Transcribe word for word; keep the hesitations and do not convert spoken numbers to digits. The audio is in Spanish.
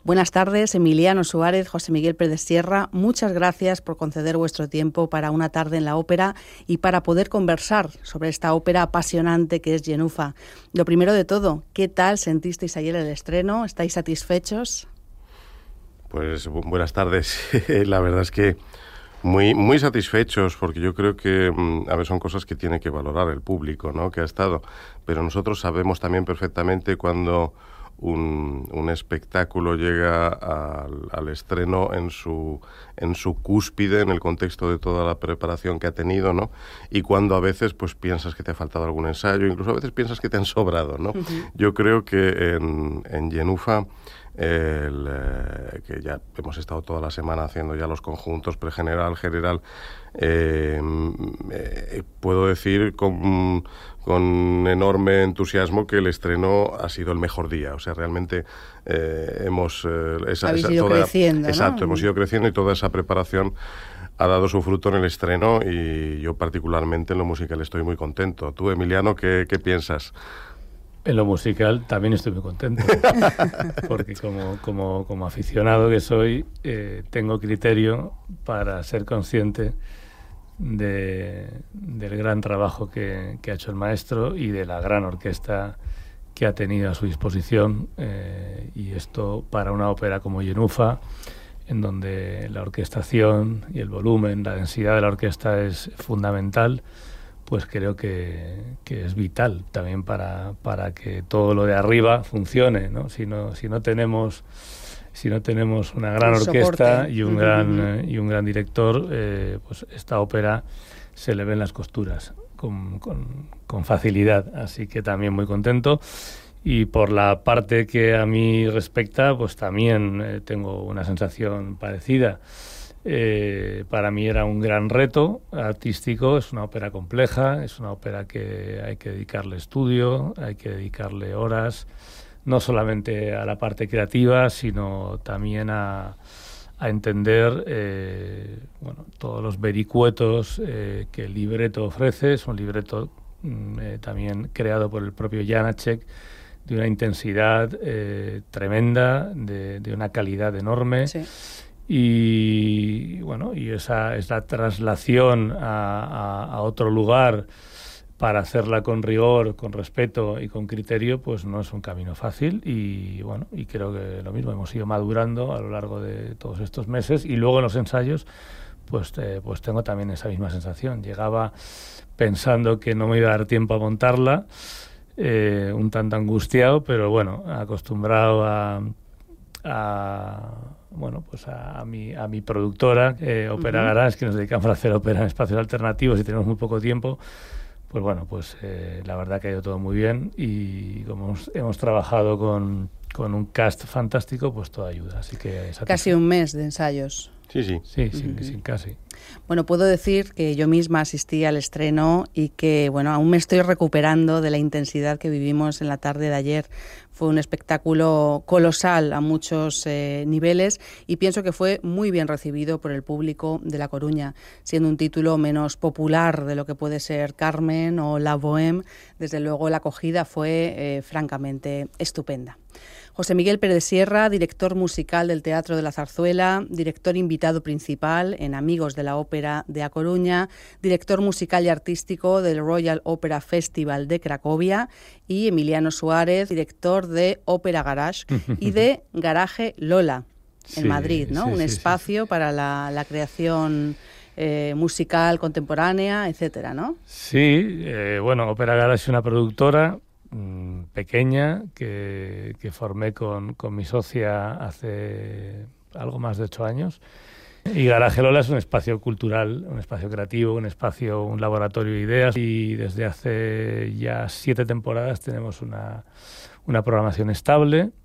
Buenas tardes, Emiliano Suárez, José Miguel Pérez Sierra. Muchas gracias por conceder vuestro tiempo para una tarde en la ópera y para poder conversar sobre esta ópera apasionante que es Genufa. Lo primero de todo, ¿qué tal sentisteis ayer el estreno? ¿Estáis satisfechos? Pues bu- buenas tardes. La verdad es que muy muy satisfechos, porque yo creo que, mm, a ver, son cosas que tiene que valorar el público, ¿no?, que ha estado. Pero nosotros sabemos también perfectamente cuando un, un espectáculo llega al, al estreno en su, en su cúspide, en el contexto de toda la preparación que ha tenido, ¿no? Y cuando a veces pues piensas que te ha faltado algún ensayo, incluso a veces piensas que te han sobrado, ¿no? Uh-huh. Yo creo que en, en Genufa, el, eh, que ya hemos estado toda la semana haciendo ya los conjuntos pregeneral, general, eh, eh, puedo decir con, con enorme entusiasmo que el estreno ha sido el mejor día. O sea, realmente eh, hemos eh, esa, Habéis esa, ido toda, creciendo, exacto, ¿no? hemos ido creciendo y toda esa preparación ha dado su fruto en el estreno, y yo particularmente en lo musical estoy muy contento. Tú, Emiliano, ¿qué, qué piensas? En lo musical también estoy muy contento, porque como, como, como aficionado que soy, eh, tengo criterio para ser consciente de, del gran trabajo que, que ha hecho el maestro y de la gran orquesta que ha tenido a su disposición, eh, y esto para una ópera como Genufa, en donde la orquestación y el volumen, la densidad de la orquesta es fundamental, pues creo que, que es vital también para, para que todo lo de arriba funcione, ¿no? Si no, si no tenemos, si no tenemos una gran orquesta y un gran, uh-huh. y un gran director, eh, pues esta ópera se le ven las costuras con, con, con facilidad. Así que también muy contento. Y por la parte que a mí respecta, pues también eh, tengo una sensación parecida. Eh, para mí era un gran reto artístico. Es una ópera compleja, es una ópera que hay que dedicarle estudio, hay que dedicarle horas, no solamente a la parte creativa, sino también a, a entender eh, bueno, todos los vericuetos eh, que el libreto ofrece. Es un libreto mm, eh, también creado por el propio Janáček, de una intensidad eh, tremenda, de, de una calidad enorme. Sí. Y bueno, y esa, esa traslación a, a, a otro lugar para hacerla con rigor, con respeto y con criterio, pues no es un camino fácil. Y bueno, y creo que lo mismo, hemos ido madurando a lo largo de todos estos meses, y luego en los ensayos pues, eh, pues tengo también esa misma sensación. Llegaba pensando que no me iba a dar tiempo a montarla, eh, un tanto angustiado, pero bueno, acostumbrado a, a bueno, pues a, a mi a mi productora, eh, Ópera uh-huh. Garage, que nos dedicamos a hacer ópera en espacios alternativos y tenemos muy poco tiempo. Pues bueno, pues eh, la verdad que ha ido todo muy bien, y como hemos, hemos trabajado con, con un cast fantástico, pues todo ayuda. Así que casi un mes de ensayos. Sí, sí. Sí, sí, uh-huh. sí, casi. Bueno, puedo decir que yo misma asistí al estreno y que, bueno, aún me estoy recuperando de la intensidad que vivimos en la tarde de ayer. Fue un espectáculo colosal a muchos eh, niveles, y pienso que fue muy bien recibido por el público de La Coruña, siendo un título menos popular de lo que puede ser Carmen o La Bohème. Desde luego la acogida fue eh, francamente estupenda. José Miguel Pérez Sierra, director musical del Teatro de la Zarzuela, director invitado principal en Amigos de la Ópera de A Coruña, director musical y artístico del Royal Opera Festival de Cracovia, y Emiliano Suárez, director de Ópera Garage y de Garage Lola en sí, Madrid, ¿no? Sí, Un sí, espacio sí, sí. para la, la creación eh, musical contemporánea, etcétera, ¿no? Sí, eh, bueno, Ópera Garage es una productora pequeña que, que formé con, con mi socia hace algo más de ocho años. Y Garage Lola es un espacio cultural, un espacio creativo, un espacio, un laboratorio de ideas, y desde hace ya siete temporadas tenemos una, una programación estable